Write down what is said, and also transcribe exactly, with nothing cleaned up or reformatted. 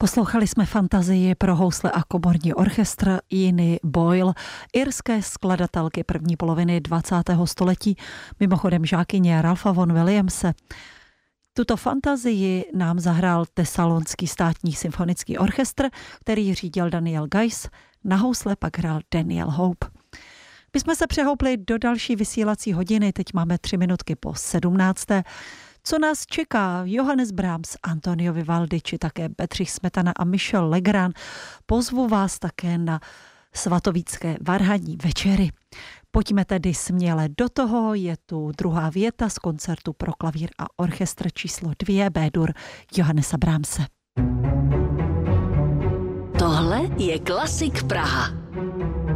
Poslouchali jsme fantazii pro housle a komorní orchestr Jiny Boyle, irské skladatelky první poloviny dvacátého století, mimochodem žákyně Ralpha von Williamse. Tuto fantazii nám zahrál Tesalonský státní symfonický orchestr, který řídil Daniel Geiss, na housle pak hrál Daniel Hope. My jsme se přehoupli do další vysílací hodiny, teď máme tři minutky po sedmnácté. Co nás čeká? Johannes Brahms, Antonio Vivaldi, či také Bedřich Smetana a Michel Legrand. Pozvu vás také na svatovícké varhanní večery. Pojďme tedy směle do toho, je tu druhá věta z koncertu pro klavír a orchestr číslo dvě, B-dur Johannesa Brahmse. Tohle je Klasik Praha.